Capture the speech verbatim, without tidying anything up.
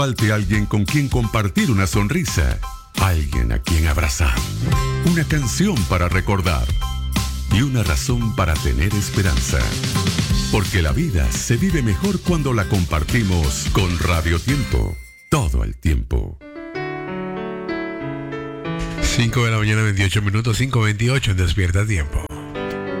Falte alguien con quien compartir una sonrisa, alguien a quien abrazar, una canción para recordar y una razón para tener esperanza. Porque la vida se vive mejor cuando la compartimos con Radio Tiempo, todo el tiempo. cinco de la mañana, veintiocho minutos, cinco veintiocho en Despierta Tiempo.